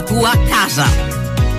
tua casa.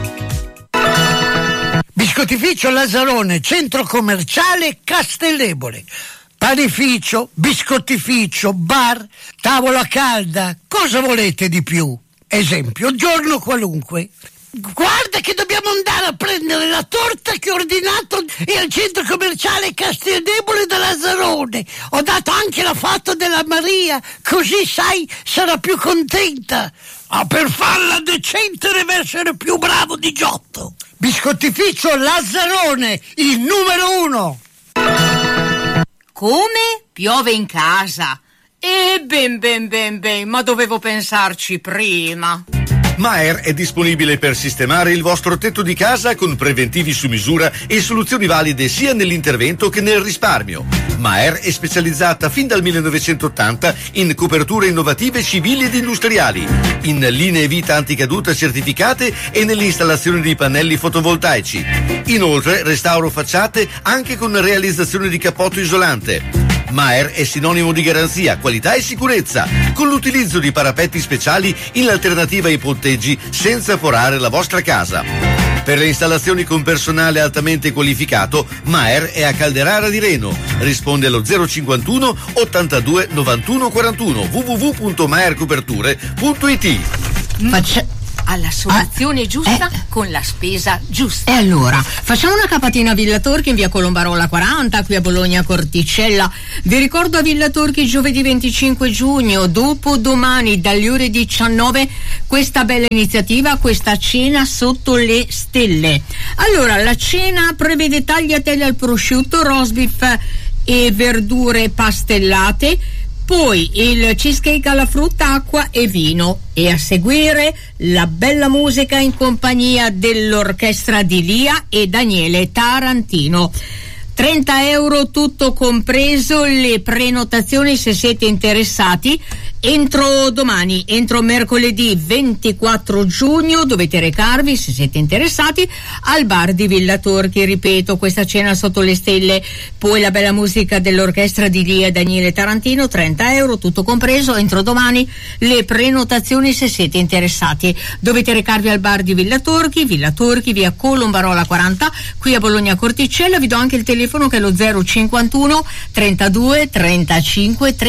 Biscottificio Lazzarone, centro commerciale Castellebole. Panificio, biscottificio, bar, tavola calda. Cosa volete di più? Esempio, giorno qualunque. Guarda che dobbiamo andare a prendere la torta che ho ordinato al centro commerciale Castellebole da Lazzarone. Ho dato anche la foto della Maria, così sai sarà più contenta. Ma per farla decente deve essere più bravo di Giotto. Biscottificio Lazzarone, il numero 1. Come? Piove in casa? Ben, ma dovevo pensarci prima. Maer è disponibile per sistemare il vostro tetto di casa con preventivi su misura e soluzioni valide sia nell'intervento che nel risparmio. Maer è specializzata fin dal 1980 in coperture innovative civili ed industriali, in linee vita anticaduta certificate e nell'installazione di pannelli fotovoltaici. Inoltre restauro facciate anche con realizzazione di cappotto isolante. Maer è sinonimo di garanzia, qualità e sicurezza, con l'utilizzo di parapetti speciali in alternativa ai ponteggi senza forare la vostra casa. Per le installazioni con personale altamente qualificato, Maer è a Calderara di Reno. Risponde allo 051 82 91 41 www.maercoperture.it. Alla soluzione giusta con la spesa giusta. E allora, facciamo una capatina a Villa Torchi in via Colombarola 40, qui a Bologna Corticella. Vi ricordo a Villa Torchi giovedì 25 giugno, dopo domani dalle ore 19, questa bella iniziativa, questa cena sotto le stelle. Allora, la cena prevede tagliatelle al prosciutto, roast beef e verdure pastellate, poi il cheesecake alla frutta, acqua e vino, e a seguire la bella musica in compagnia dell'orchestra di Lia e Daniele Tarantino. 30 euro tutto compreso, le prenotazioni se siete interessati entro domani, entro mercoledì 24 giugno dovete recarvi, se siete interessati, al bar di Villa Torchi. Ripeto, questa cena sotto le stelle, poi la bella musica dell'orchestra di Lia e Daniele Tarantino, 30 euro tutto compreso, entro domani le prenotazioni se siete interessati. Dovete recarvi al bar di Villa Torchi, via Colombarola 40, qui a Bologna Corticella. Vi do anche il telefono che è lo 051 32 35 30.